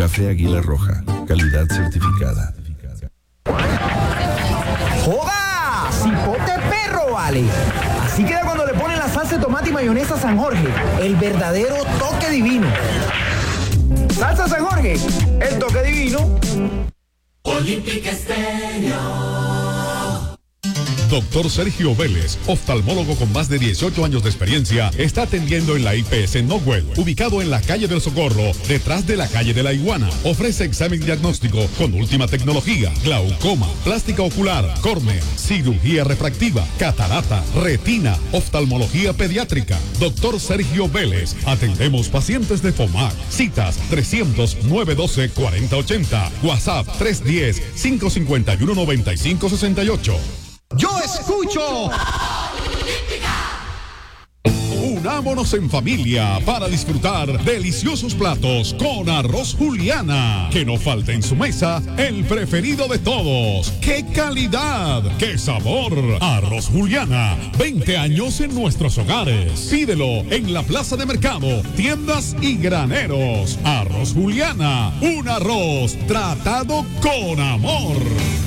Café Águila Roja, calidad certificada. ¡Joda! ¡Cipote perro, vale! Así queda cuando le ponen la salsa de tomate y mayonesa San Jorge. El verdadero toque divino. Salsa San Jorge, el toque divino. Olímpica Estéreo. Doctor Sergio Vélez, oftalmólogo con más de 18 años de experiencia, está atendiendo en la IPS Norwell, ubicado en la calle del Socorro, detrás de la calle de la Iguana. Ofrece examen diagnóstico con última tecnología, glaucoma, plástica ocular, córnea, cirugía refractiva, catarata, retina, oftalmología pediátrica. Doctor Sergio Vélez, atendemos pacientes de FOMAC. Citas 300-912-4080, WhatsApp 310-551-9568. Yo escucho. Unámonos en familia para disfrutar deliciosos platos con Arroz Juliana. Que no falte en su mesa el preferido de todos. ¡Qué calidad! ¡Qué sabor! Arroz Juliana, 20 años en nuestros hogares. Pídelo en la plaza de mercado, tiendas y graneros. Arroz Juliana, un arroz tratado con amor.